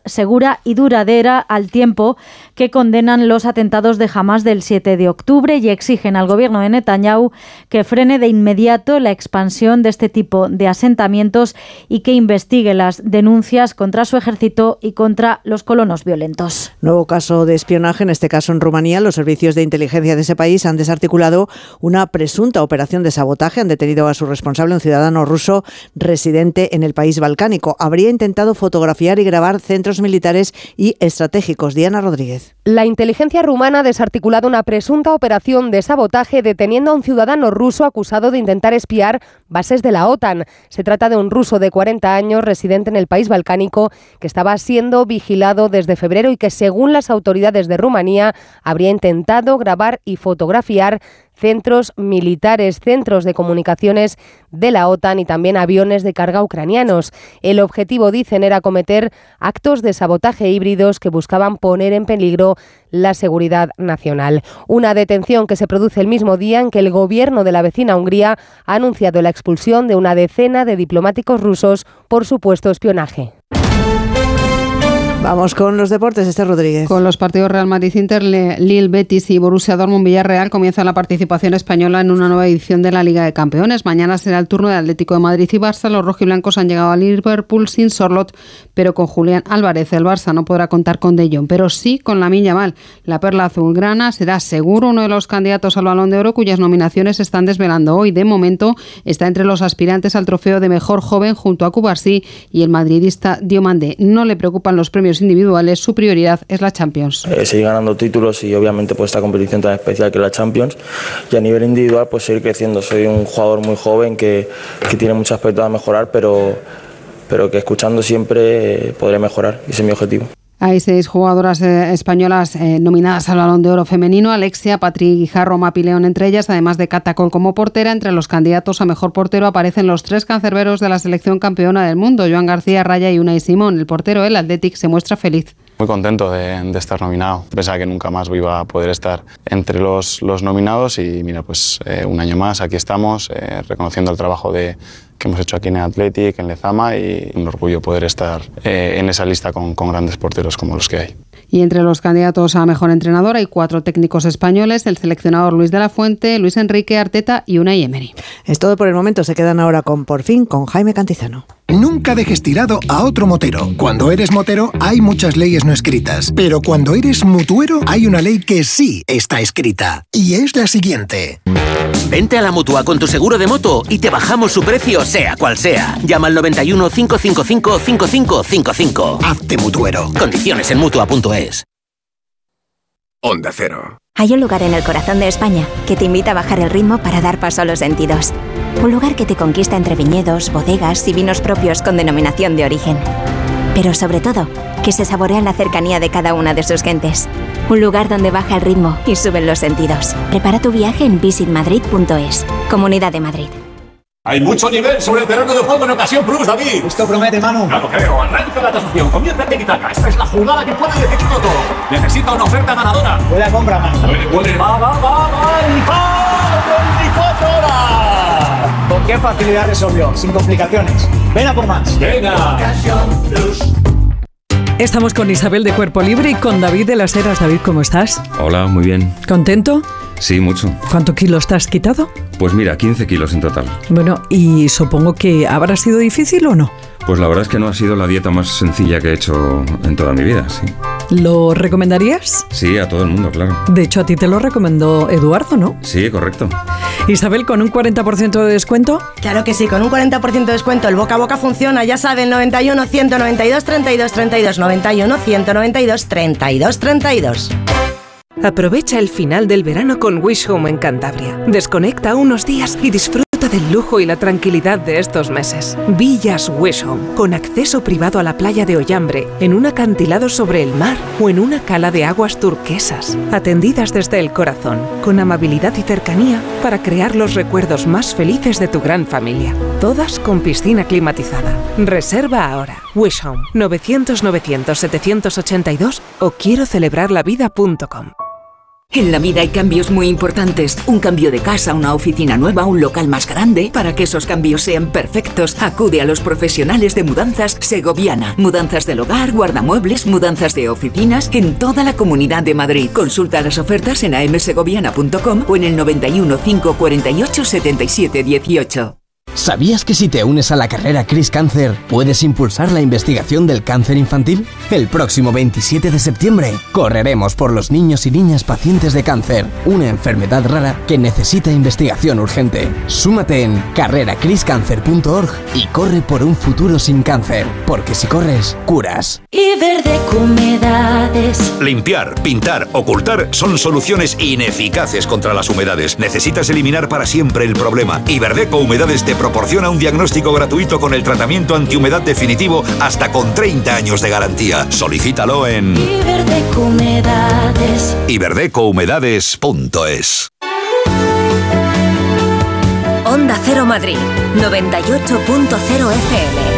segura y duradera, al tiempo que condenan los atentados de Hamás del 7 de octubre y exigen al gobierno de Netanyahu que frene de inmediato la expansión de este tipo de asentamientos y que investigue las denuncias contra su ejército y contra los colonos violentos. Nuevo caso de espionaje, en este caso en Rumanía. Los servicios de inteligencia de ese país han desarticulado una presunta operación de sabotaje. Han detenido a su responsable, un ciudadano ruso residente en el país balcánico. Habría intentado fotografiar y grabar centros militares y estratégicos. Diana Rodríguez. La inteligencia rumana ha desarticulado una presunta operación de sabotaje deteniendo a un ciudadano ruso acusado de intentar espiar bases de la OTAN. Se trata de un ruso de 40 años residente en el país balcánico que estaba siendo vigilado desde febrero y que, según las autoridades de Rumanía, habría intentado grabar y fotografiar centros militares, centros de comunicaciones de la OTAN y también aviones de carga ucranianos. El objetivo, dicen, era cometer actos de sabotaje híbridos que buscaban poner en peligro la seguridad nacional. Una detención que se produce el mismo día en que el gobierno de la vecina Hungría ha anunciado la expulsión de una decena de diplomáticos rusos por supuesto espionaje. Vamos con los deportes, Esther Rodríguez. Con los partidos Real Madrid-Inter, Lille, Betis y Borussia Dortmund-Villarreal comienza la participación española en una nueva edición de la Liga de Campeones. Mañana será el turno de Atlético de Madrid y Barça. Los rojiblancos han llegado a Liverpool sin Sorloth, pero con Julián Álvarez. El Barça no podrá contar con De Jong, pero sí con Lamine Yamal. La perla azulgrana será seguro uno de los candidatos al Balón de Oro, cuyas nominaciones se están desvelando hoy. De momento está entre los aspirantes al trofeo de mejor joven junto a Cubarsí y el madridista Diomandé. No le preocupan los premios individuales, su prioridad es la Champions. Seguir ganando títulos y obviamente pues esta competición tan especial que es la Champions, y a nivel individual pues seguir creciendo. Soy un jugador muy joven que tiene mucho aspecto a mejorar, pero que escuchando siempre podré mejorar, y ese es mi objetivo. Hay 6 jugadoras españolas nominadas al Balón de Oro femenino: Alexia, Patri Guijarro, Mapi León entre ellas, además de Cata Col como portera. Entre los candidatos a mejor portero aparecen los 3 cancerberos de la selección campeona del mundo, Joan García, Raya y Unai Simón. El portero del Athletic se muestra feliz. Muy contento de estar nominado. Pensaba que nunca más iba a poder estar entre los nominados y mira, pues un año más aquí estamos, reconociendo el trabajo que hemos hecho aquí en el Athletic, en Lezama, y un orgullo poder estar en esa lista con grandes porteros como los que hay. Y entre los candidatos a mejor entrenador hay 4 técnicos españoles: el seleccionador Luis de la Fuente, Luis Enrique, Arteta y Unai Emery. Es todo por el momento. Se quedan ahora con Por Fin, con Jaime Cantizano. Nunca dejes tirado a otro motero. Cuando eres motero hay muchas leyes no escritas, pero cuando eres mutuero hay una ley que sí está escrita, y es la siguiente. Vente a la Mutua con tu seguro de moto y te bajamos su precio sea cual sea. Llama al 91 555 5555. Hazte mutuero. Condiciones en Mutua.es. Onda Cero. Hay un lugar en el corazón de España que te invita a bajar el ritmo para dar paso a los sentidos. Un lugar que te conquista entre viñedos, bodegas y vinos propios con denominación de origen. Pero sobre todo, que se saborea la cercanía de cada una de sus gentes. Un lugar donde baja el ritmo y suben los sentidos. Prepara tu viaje en visitmadrid.es. Comunidad de Madrid. Hay mucho nivel sobre el terreno de juego en Ocasión Plus, David. Esto promete, Manu. Ya lo creo. Arranca la tasación. Comienza el tiki-taka. Esta es la jugada que puede decidirlo todo. Necesita una oferta ganadora. Puede compra, Manu. Puede. Va. ¡El 24 horas! ¿Con qué facilidad resolvió? Sin complicaciones. Ven a por más. Venga. Ocasión Plus. Estamos con Isabel de Cuerpo Libre y con David de las Heras. David, ¿cómo estás? Hola, muy bien. ¿Contento? Sí, mucho. ¿Cuántos kilos te has quitado? Pues mira, 15 kilos en total. Bueno, y supongo que habrá sido difícil, ¿o no? Pues la verdad es que no ha sido la dieta más sencilla que he hecho en toda mi vida, sí. ¿Lo recomendarías? Sí, a todo el mundo, claro. De hecho, a ti te lo recomendó Eduardo, ¿no? Sí, correcto. Isabel, ¿con un 40% de descuento? Claro que sí, con un 40% de descuento. El boca a boca funciona, ya saben, 91 192 32 32, 91 192 32 32. Aprovecha el final del verano con Wish Home en Cantabria. Desconecta unos días y disfruta del lujo y la tranquilidad de estos meses. Villas Wish Home, con acceso privado a la playa de Ollambre, en un acantilado sobre el mar o en una cala de aguas turquesas. Atendidas desde el corazón, con amabilidad y cercanía para crear los recuerdos más felices de tu gran familia. Todas con piscina climatizada. Reserva ahora. Wish Home, 900 900 782 o quiero celebrarlavida.com. En la vida hay cambios muy importantes. Un cambio de casa, una oficina nueva, un local más grande. Para que esos cambios sean perfectos, acude a los profesionales de Mudanzas Segoviana. Mudanzas del hogar, guardamuebles, mudanzas de oficinas en toda la Comunidad de Madrid. Consulta las ofertas en amsegoviana.com o en el 91 548 77 18. ¿Sabías que si te unes a la carrera Cris Cáncer puedes impulsar la investigación del cáncer infantil? El próximo 27 de septiembre correremos por los niños y niñas pacientes de cáncer, una enfermedad rara que necesita investigación urgente. Súmate en carreracriscancer.org y corre por un futuro sin cáncer, porque si corres, curas. Iberdeco Humedades. Limpiar, pintar, ocultar son soluciones ineficaces contra las humedades. Necesitas eliminar para siempre el problema. Iberdeco Humedades te proporciona un diagnóstico gratuito con el tratamiento antihumedad definitivo hasta con 30 años de garantía. Solicítalo en Iberdeco Humedades. iberdecohumedades.es. Onda Cero Madrid, 98.0 FM.